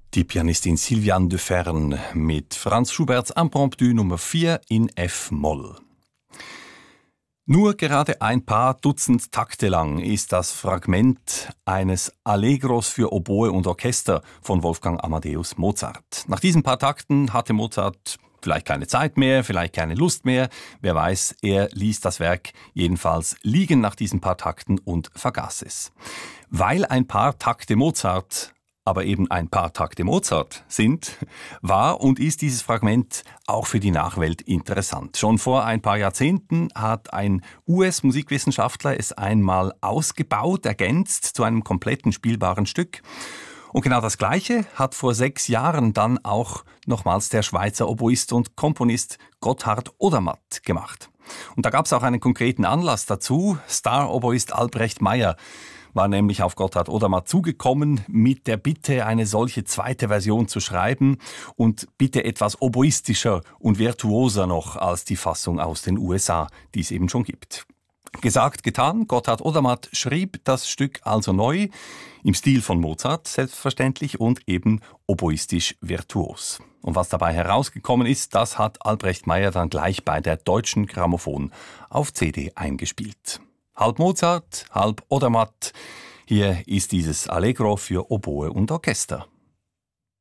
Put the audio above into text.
Die Pianistin Sylviane de Fern mit Franz Schuberts Impromptu Nummer 4 in F-Moll. Nur gerade ein paar Dutzend Takte lang ist das Fragment eines Allegros für Oboe und Orchester von Wolfgang Amadeus Mozart. Nach diesen paar Takten hatte Mozart vielleicht keine Zeit mehr, vielleicht keine Lust mehr. Wer weiß, er ließ das Werk jedenfalls liegen nach diesen paar Takten und vergaß es. Weil ein paar Takte Mozart aber eben ein paar Takte Mozart sind, war und ist dieses Fragment auch für die Nachwelt interessant. Schon vor ein paar Jahrzehnten hat ein US-Musikwissenschaftler es einmal ausgebaut, ergänzt zu einem kompletten spielbaren Stück. Und genau das Gleiche hat vor 6 Jahren dann auch nochmals der Schweizer Oboist und Komponist Gotthard Odermatt gemacht. Und da gab es auch einen konkreten Anlass dazu. Star-Oboist Albrecht Meyer war nämlich auf Gotthard Odermatt zugekommen mit der Bitte, eine solche zweite Version zu schreiben und bitte etwas oboistischer und virtuoser noch als die Fassung aus den USA, die es eben schon gibt. Gesagt, getan, Gotthard Odermatt schrieb das Stück also neu, im Stil von Mozart selbstverständlich und eben oboistisch virtuos. Und was dabei herausgekommen ist, das hat Albrecht Meyer dann gleich bei der Deutschen Grammophon auf CD eingespielt. Halb Mozart, halb Odermatt. Hier ist dieses Allegro für Oboe und Orchester.